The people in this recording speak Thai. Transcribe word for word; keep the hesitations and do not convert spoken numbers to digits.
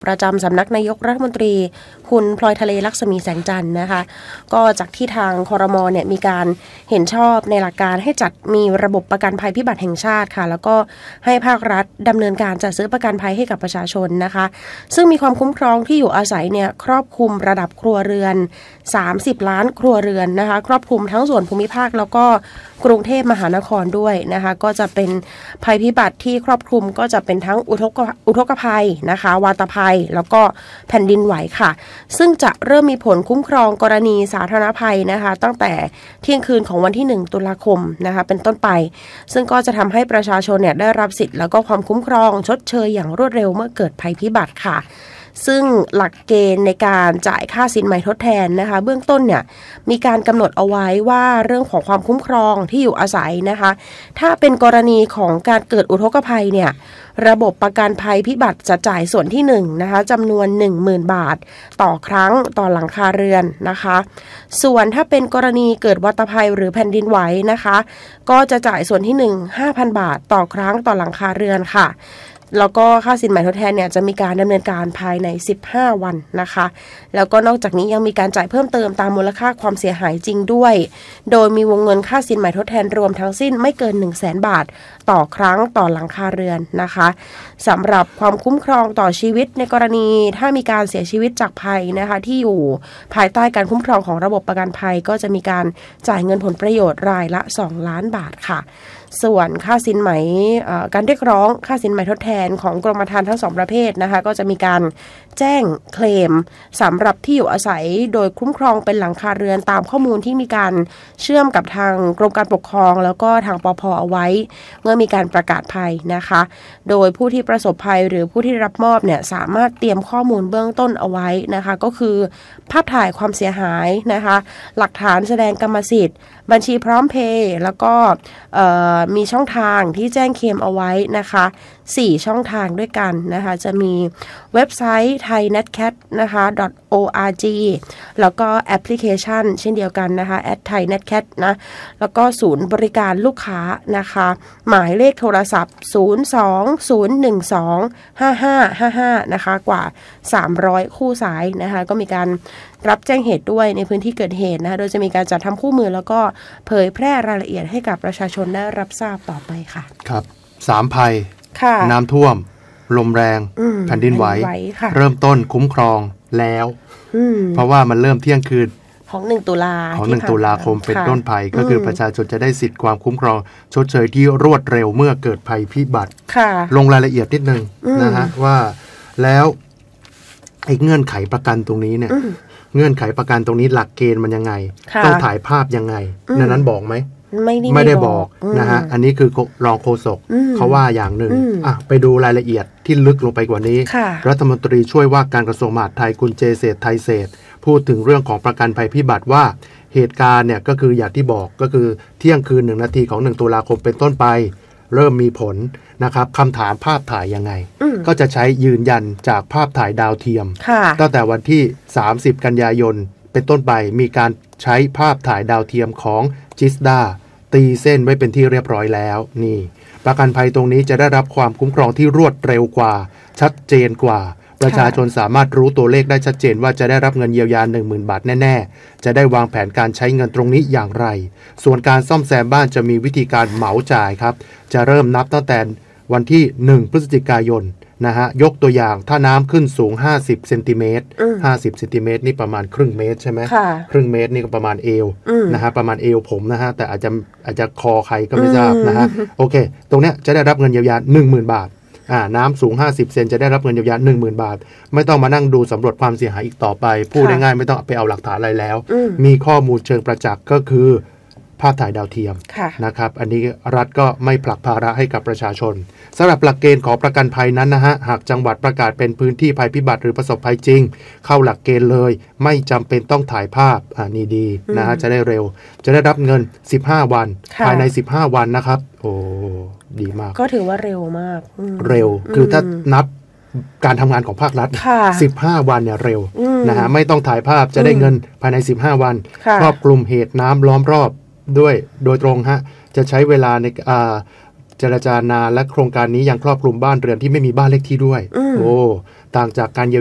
ประจำสำนักนายกรัฐมนตรีคุณพลอยทะเลลักษมีแสงจันทร์นะคะก็จากที่ทางครม.เนี่ยมีการเห็นชอบในหลักการให้จัดมีระบบประกันภัยพิบัติแห่งชาติค่ะแล้วก็ให้ภาครัฐดำเนินการจัดซื้อประกันภัยให้กับประชาชนนะคะซึ่งมีความคุ้มครองที่อยู่อาศัยเนี่ยครอบคลุมระดับครัวเรือนสามสิบล้านครัวเรือนนะคะครอบคลุมทั้งส่วนภูมิภาคแล้วก็กรุงเทพมหานครด้วยนะคะก็จะเป็นภัยพิบัติที่ครอบคลุมก็จะเป็นทั้งอุทกอุทกภัยนะคะวาตภัยแล้วก็แผ่นดินไหวค่ะซึ่งจะเริ่มมีผลคุ้มครองกรณีสาธารณภัยนะคะตั้งแต่เที่ยงคืนของวันที่หนึ่งตุลาคมนะคะเป็นต้นไปซึ่งก็จะทำให้ประชาชนเนี่ยได้รับสิทธิ์แล้วก็ความคุ้มครองชดเชยอย่างรวดเร็วเมื่อเกิดภัยพิบัติค่ะซึ่งหลักเกณฑ์ในการจ่ายค่าสินใหม่ทดแทนนะคะเบื้องต้นเนี่ยมีการกำหนดเอาไว้ว่าเรื่องของความคุ้มครองที่อยู่อาศัยนะคะถ้าเป็นกรณีของการเกิดอุทกภัยเนี่ยระบบประกันภัยพิบัติจะจ่ายส่วนที่หนึ่งนะคะจำนวน หนึ่งหมื่น บาทต่อครั้งต่อหลังคาเรือนนะคะส่วนถ้าเป็นกรณีเกิดวัตภัยหรือแผ่นดินไหวนะคะก็จะจ่ายส่วนที่หนึ่ง ห้าพัน บาทต่อครั้งต่อหลังคาเรือนค่ะแล้วก็ค่าสินใหม่ทดแทนเนี่ยจะมีการดำเนินการภายในสิบห้าวันนะคะแล้วก็นอกจากนี้ยังมีการจ่ายเพิ่มเติมตามมูลค่าความเสียหายจริงด้วยโดยมีวงเงินค่าสินใหม่ทดแทนรวมทั้งสิ้นไม่เกิน หนึ่งแสน บาทต่อครั้งต่อหลังคาเรือนนะคะสำหรับความคุ้มครองต่อชีวิตในกรณีถ้ามีการเสียชีวิตจากภัยนะคะที่อยู่ภายใต้การคุ้มครองของระบบประกันภัยก็จะมีการจ่ายเงินผลประโยชน์รายละสองล้านบาทค่ะส่วนค่าสินไหมการเรียกร้องค่าสินไหมทดแทนของกรมธรรม์ทั้งสองประเภทนะคะก็จะมีการแจ้งเคลมสำหรับที่อยู่อาศัยโดยคุ้มครองเป็นหลังคาเรือนตามข้อมูลที่มีการเชื่อมกับทางกรมการปกครองแล้วก็ทางปภ.เอาไว้เมื่อมีการประกาศภัยนะคะโดยผู้ที่ประสบภัยหรือผู้ที่รับมอบเนี่ยสามารถเตรียมข้อมูลเบื้องต้นเอาไว้นะคะก็คือภาพถ่ายความเสียหายนะคะหลักฐานแสดงกรรมสิทธิ์บัญชีพร้อมเพย์แล้วก็มีช่องทางที่แจ้งเคลมเอาไว้นะคะสี่ช่องทางด้วยกันนะคะจะมีเว็บไซต์ ไทยเน็ตแคท นะคะ .org แล้วก็แอปพลิเคชันเช่นเดียวกันนะคะ แอท ไทยเน็ตแคท นะแล้วก็ศูนย์บริการลูกค้านะคะหมายเลขโทรศัพท์ศูนย์ สอง ศูนย์ หนึ่ง สอง ห้า ห้า ห้า ห้านะคะกว่าสามร้อยคู่สายนะคะก็มีการรับแจ้งเหตุด้วยในพื้นที่เกิดเหตุนะคะโดยจะมีการจัดทำคู่มือแล้วก็เผยแพร่รายละเอียดให้กับประชาชนได้รับทราบต่อไปค่ะครับสามภัยน้ำท่วมลมแรงแผ่นดินไหวเริ่มต้นคุ้มครองแล้วเพราะว่ามันเริ่มเที่ยงคืนของหนึ่งตุลาของหนึ่งตุลาคมเป็นต้นภัยก็คือประชาชนจะได้สิทธิ์ความคุ้มครองชดเชยที่รวดเร็วเมื่อเกิดภัยพิบัติลงรายละเอียดนิดนึงนะฮะว่าแล้วไอ้เงื่อนไขประกันตรงนี้เนี่ยเงื่อนไขประกันตรงนี้หลักเกณฑ์มันยังไงต้องถ่ายภาพยังไงในนั้นบอกไหมไม่ได้ไม่ได้บอกนะฮะอันนี้คือรองโฆษกเขาว่าอย่างหนึ่งอ่ะไปดูรายละเอียดที่ลึกลงไปกว่านี้รัฐมนตรีช่วยว่าการกระทรวงมหาดไทยคุณเจเศรษฐ์ไทยเศรษฐ์พูดถึงเรื่องของประกันภัยพิบัติว่าเหตุการณ์เนี่ยก็คืออย่างที่บอกก็คือเที่ยงคืนหนึ่งนาทีของหนึ่งตุลาคมเป็นต้นไปเริ่มมีผลนะครับคำถามภาพถ่ายยังไงก็จะใช้ยืนยันจากภาพถ่ายดาวเทียมตั้งแต่วันที่สามสิบกันยายนเป็นต้นไปมีการใช้ภาพถ่ายดาวเทียมของจิสดาตีเส้นไว้เป็นที่เรียบร้อยแล้วนี่ประกันภัยตรงนี้จะได้รับความคุ้มครองที่รวดเร็วกว่าชัดเจนกว่าประชาชนสามารถรู้ตัวเลขได้ชัดเจนว่าจะได้รับเงินเยียวยา หนึ่งหมื่น บาทแน่ๆจะได้วางแผนการใช้เงินตรงนี้อย่างไรส่วนการซ่อมแซมบ้านจะมีวิธีการเหมาจ่ายครับจะเริ่มนับตั้งแต่วันที่หนึ่งพฤศจิกายนนะฮะยกตัวอย่างถ้าน้ำขึ้นสูงห้าสิบเซนติเมตรห้าสิบเซนติเมตรนี่ประมาณครึ่งเมตรใช่ไหมครึ่งเมตรนี่ก็ประมาณเอวนะฮะประมาณเอวผมนะฮะแต่อาจจะอาจจะคอใครก็ไม่ทราบนะฮะโอเคตรงเนี้ยจะได้รับเงินเยียวยา หนึ่งหมื่น บาทอ่าน้ำสูงห้าสิบเซนจะได้รับเงินเยียวยา หนึ่งหมื่น บาทไม่ต้องมานั่งดูสำรวจความเสียหายอีกต่อไปพูดง่ายๆไม่ต้องไปเอาหลักฐานอะไรแล้วมีข้อมูลเชิงประจักษ์ก็คือภาพถ่ายดาวเทียมนะครับอันนี้รัฐก็ไม่ผลักภาระให้กับประชาชนสำหรับหลักเกณฑ์ของประกันภัยนั้นนะฮะหากจังหวัดประกาศเป็นพื้นที่ภัยพิบัติหรือประสบภัยจริงเข้าหลักเกณฑ์เลยไม่จำเป็นต้องถ่ายภาพอ่านี่ดีนะฮะจะได้เร็วจะได้รับเงินสิบห้าวันภายในสิบห้าวันนะครับโอ้ดีมากก็ถือว่าเร็วมากเร็วคือถ้านับการทำงานของภาครัฐสิบห้าวันเนี่ยเร็วนะฮะไม่ต้องถ่ายภาพจะได้เงินภายในสิบห้าวันครอบคลุมเหตุน้ำล้อมรอบด้วยโดยตรงฮะจะใช้เวลาในอ่าเจรจานานและโครงการนี้ยังครอบคลุมบ้านเรือนที่ไม่มีบ้านเลขที่ด้วยโอ้ต่างจากการ